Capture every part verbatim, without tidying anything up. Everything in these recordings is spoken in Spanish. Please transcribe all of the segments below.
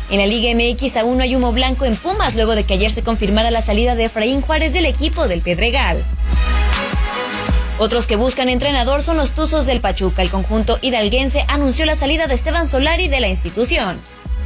En la Liga M X aún no hay humo blanco en Pumas luego de que ayer se confirmara la salida de Efraín Juárez del equipo del Pedregal. Otros que buscan entrenador son los Tuzos del Pachuca. El conjunto hidalguense anunció la salida de Esteban Solari de la institución.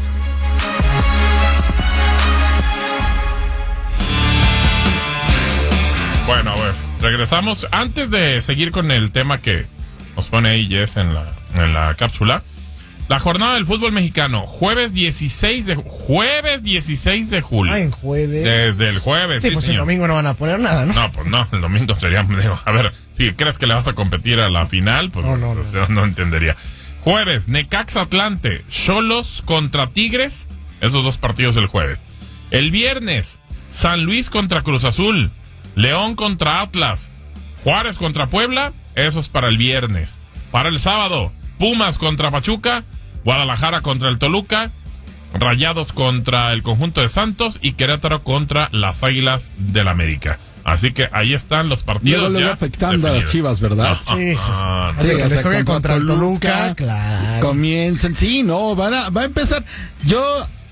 Bueno, a ver, regresamos. Antes de seguir con el tema que nos pone ahí Jess en la, en la cápsula, la jornada del fútbol mexicano, jueves dieciséis de jueves dieciséis de julio. Ah, en jueves. Desde el jueves. Sí, sí pues señor. el domingo no van a poner nada, ¿no? No, pues no, el domingo sería, digo, a ver, si crees que le vas a competir a la final, pues no, no, pues, no. no entendería. Jueves, Necaxa Atlante, Xolos contra Tigres, esos dos partidos el jueves. El viernes, San Luis contra Cruz Azul, León contra Atlas, Juárez contra Puebla, eso es para el viernes. Para el sábado, Pumas contra Pachuca, Guadalajara contra el Toluca, Rayados contra el conjunto de Santos y Querétaro contra las Águilas del América. Así que ahí están los partidos. Luego, luego ya afectando definidos. a las Chivas, ¿verdad? No, Sí, sí, sí. ah, Sí, sí, la o sea, historia contra, contra el Toluca, Toluca, claro. Comiencen, sí, no, van a, va a empezar. Yo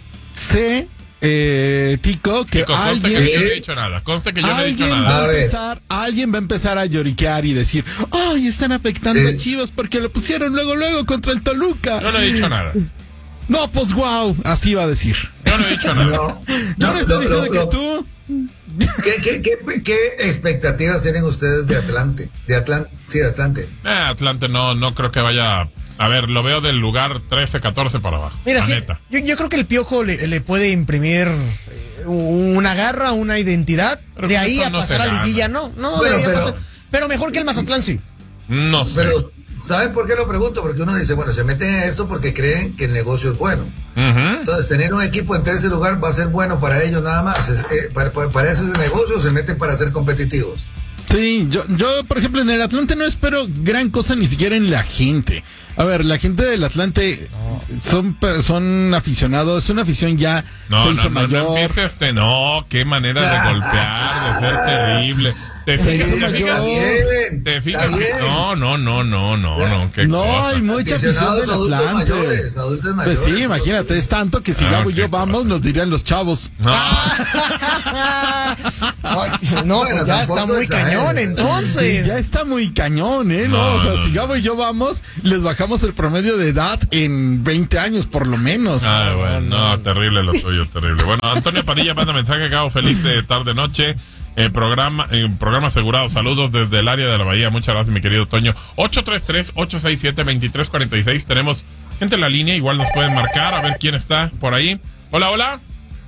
sé, eh, Tico, que Chicos, conste alguien... que yo no he dicho nada. Conste que yo no he dicho Alguien nada. va a A ver. empezar, alguien va a empezar a lloriquear y decir, ay, están afectando Eh. a Chivas porque lo pusieron luego, luego contra el Toluca. Yo no he dicho nada. No, pues wow, así va a decir. Yo no he dicho nada. No, Yo no, no, estoy lo- diciendo lo- que lo- tú... ¿Qué, qué, qué, qué expectativas tienen ustedes de Atlante? De Atlante, sí, de Atlante. Eh, Atlante no, no creo que vaya. A ver, lo veo del lugar trece, catorce para abajo. Mira, la sí, neta. yo, yo creo que el Piojo le, le puede imprimir eh, una garra, una identidad. Pero de con ahí eso a no pasar se a gana. liguilla, no. No, Bueno, debería pero- pasar. Pero mejor que el Mazatlán, sí. No sé. Pero, ¿saben por qué lo pregunto? Porque uno dice, bueno, se meten en esto porque creen que el negocio es bueno. Ujú. Entonces, tener un equipo en tercer lugar va a ser bueno para ellos nada más. Es, eh, para, para, para eso es el negocio, se meten para ser competitivos. Sí, yo, yo, por ejemplo, en el Atlante no espero gran cosa ni siquiera en la gente. A ver, la gente del Atlante son, pe- son aficionados, es una afición ya, No, se no, hizo no, no mayor. empiece este, no, qué manera de golpear, de ser terrible. Te Se fijas, hizo te fijas, mayor. Bien, te fijas, está bien. no, no, no, no, no, no, qué No, cosa. hay mucha afición Aficionados del adultos Atlante. mayores, adultos Pues mayores. sí, imagínate, es tanto que si Ah, Gabo y qué yo vamos, cosa. nos dirían los chavos. No, Ay, no, Bueno, pues ya tampoco está muy exageres. cañón, Sí, entonces. ya está muy cañón, ¿eh? No, No, o sea, no, si no. Gabo y yo vamos, les bajamos el promedio de edad en veinte años, por lo menos. Ay, bueno, no, terrible lo suyo, terrible. Bueno, Antonio Padilla manda mensaje, Gabo, feliz de tarde noche. Eh, programa, eh, programa asegurado, saludos desde el área de la Bahía, muchas gracias mi querido Toño. Ocho tres tres, ocho seis siete, dos tres cuatro seis, tenemos gente en la línea, igual nos pueden marcar, a ver quién está por ahí. Hola, hola.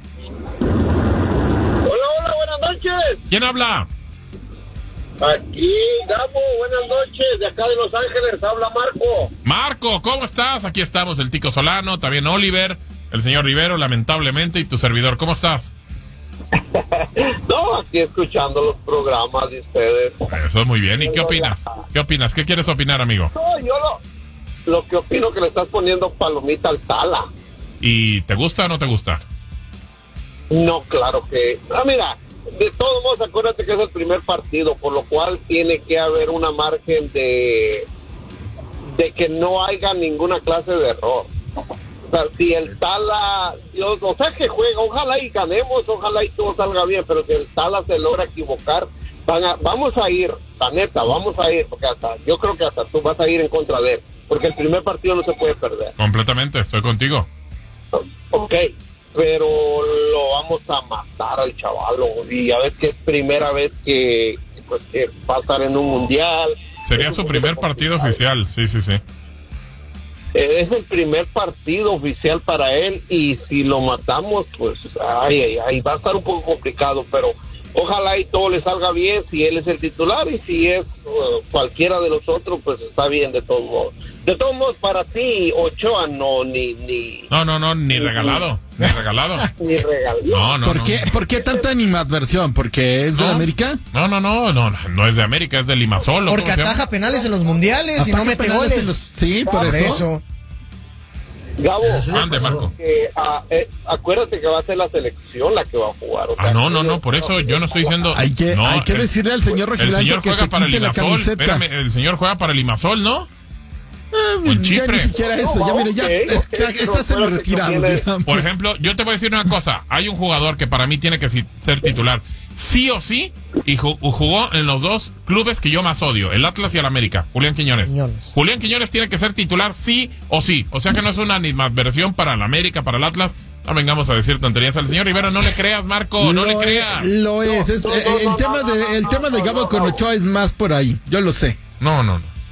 Hola, hola, buenas noches. ¿Quién habla? Aquí, Gabo, buenas noches. De acá de Los Ángeles, habla Marco. Marco, ¿cómo estás? Aquí estamos, el Tico Solano, también Oliver, el señor Rivero, lamentablemente, y tu servidor, ¿cómo estás? No, aquí escuchando los programas de ustedes. Eso es muy bien, ¿y qué opinas? ¿Qué opinas? ¿Qué quieres opinar, amigo? No, yo lo, lo que opino que le estás poniendo palomita al Tala. ¿Y te gusta o no te gusta? No, claro que... Ah, mira, de todos modos, acuérdate que es el primer partido, por lo cual tiene que haber una margen de... de que no haya ninguna clase de error. O sea, si el Tala, Dios, o sea que juega, ojalá y ganemos, ojalá y todo salga bien, pero si el Tala se logra equivocar, van a, vamos a ir, la neta, vamos a ir, porque hasta, yo creo que hasta tú vas a ir en contra de él, porque el primer partido no se puede perder. Completamente, estoy contigo. Ok, pero lo vamos a matar al chavalo, y ya ves que es primera vez que, pues, que va a estar en un mundial. Sería Es su un primer poquito partido complicado. oficial, sí, sí, sí. Es el primer partido oficial para él y si lo matamos, pues ay, ay, ay, va a estar un poco complicado, pero ojalá y todo le salga bien si él es el titular y si es uh, cualquiera de los otros, pues está bien de todos modos. De todos modos, para ti, Ochoa, no, ni... ni No, no, no, ni regalado, ni regalado. ni regaló. No, no, ¿Por no. qué, ¿Por qué tanta animadversión? ¿Porque es de ¿No? América? No, no, no, no, no es de América, es de Limasol. ¿o Porque cómo se llama? ataja penales en los mundiales y Ataca no mete penales goles. en los- Sí, por Por eso. eso. Gabo, Eso ya Ande, pasó. Marco. que, ah, eh, acuérdate que va a ser la selección la que va a jugar. O sea, Ah, no, no, no, por eso yo no estoy diciendo... Hay que, no, hay que el- decirle al señor El Rojiblanco señor que juega se para el quite la Limasol, camiseta. espérame, el señor juega para el Limasol, ¿no? Ah, Con ya Chipre. ni siquiera eso, ya mire, ya Ok, es- ok, ya pero está semi acuérdate que retirado, tiene- digamos. Por ejemplo, yo te voy a decir una cosa. Hay un jugador que para mí tiene que si- ser titular, sí o sí, y ju- jugó en los dos clubes que yo más odio, el Atlas y el América, Julián Quiñones. Quiñones. Julián Quiñones tiene que ser titular sí o sí. O sea que no es una animadversión para el América, para el Atlas. No vengamos a decir tonterías al señor Rivera. No le creas, Marco, no le Lo es- creas. Lo es, es- no, eh, no, el no, tema no, de no, el no, tema de no, Gabo no, con no. Ochoa es más por ahí, yo lo sé. No, no, no.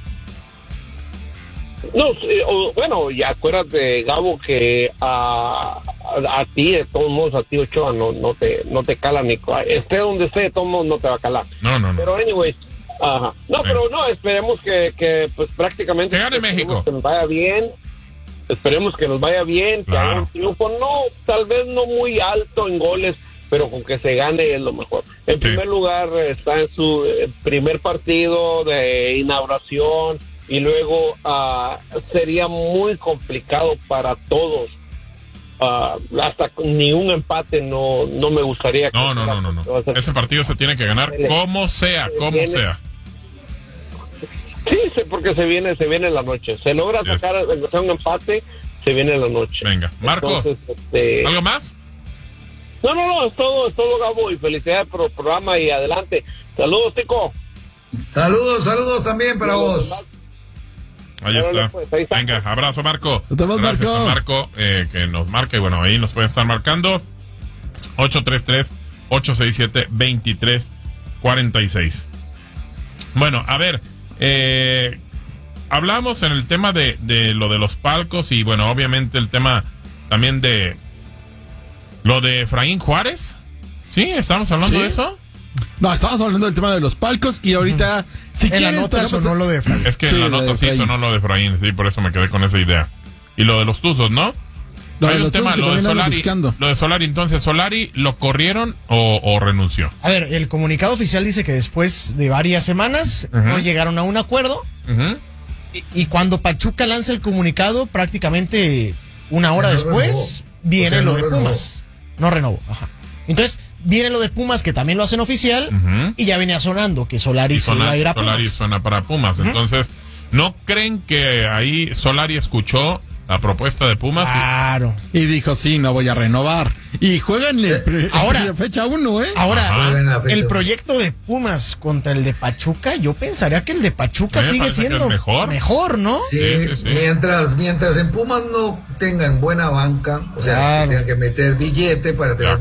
No, sí, o- bueno, y acuérdate, Gabo, que a, a, a ti, de todos modos, a ti, Ochoa, no, no te no te cala ni... co- Esté donde esté, de todos modos, no te va a calar. No, no, no. Pero, anyways, ajá. No, pero no, esperemos que, que pues, prácticamente... Que gane esperemos México. Que nos vaya bien. Esperemos que nos vaya bien, que Claro. haya un triunfo, no, tal vez no muy alto en goles, pero con que se gane es lo mejor. En Sí. primer lugar, está en su eh, primer partido de inauguración, y luego ah, sería muy complicado para todos. Ah, hasta con ni un empate no no me gustaría. que No, no, no, no, no. va a ser- Ese partido se tiene que ganar como sea, como Viene- sea. Sí, sí, porque se viene se viene en la noche. Se logra Yes. sacar aunque sea un empate, se viene en la noche. Venga, Marco, Entonces, este, ¿algo más? no, no, no, es todo, es todo, Gabo, y felicidades por el programa y adelante. Saludos, Tico. Saludos, saludos también para vos. Ahí Órale, está. pues, ahí está. Venga, abrazo, Marco. Nos vemos, Gracias Marco. a Marco eh, que nos marca. Y bueno, ahí nos pueden estar marcando. ocho tres tres, ocho seis siete, dos tres cuatro seis. Bueno, a ver. Eh, hablamos en el tema de, de lo de los palcos. Y bueno, obviamente el tema también de lo de Efraín Juárez. ¿Sí? ¿Estamos hablando Sí. de eso? No, estamos hablando del tema de los palcos y ahorita, si En la quieres, nota pasamos sonó a- lo de Efraín. Es que Sí, en la lo de nota sí Efraín. sonó lo de Efraín. Sí, por eso me quedé con esa idea. Y lo de los Tuzos, ¿no? Lo de Hay un los tema, Tuzos que lo de también andan Solari. buscando. Lo de Solari, entonces, ¿Solari lo corrieron o, o renunció? A ver, el comunicado oficial dice que después de varias semanas Ujú. no llegaron a un acuerdo Ujú. y, y cuando Pachuca lanza el comunicado, prácticamente una hora no después renovó. viene O sea, lo no de renovó. Pumas. No renovó. Ajá. Entonces viene lo de Pumas, que también lo hacen oficial, Ujú. y ya venía sonando que Solari Y se iba a ir a Pumas. Solari suena para Pumas. Entonces, ¿no creen que ahí Solari escuchó la propuesta de Pumas? Claro. Y dijo, sí, no voy a renovar. Y juegan el pre- Ahora- la fecha uno, ¿eh? Ahora, Ajá. Juegan la fecha. el proyecto de Pumas contra el de Pachuca, yo pensaría que el de Pachuca A mí me sigue parece que siendo es mejor. mejor, ¿no? Sí, Sí, sí, sí. Mientras, mientras en Pumas no tengan buena banca, o sea, Claro. que tengan que meter billete para tener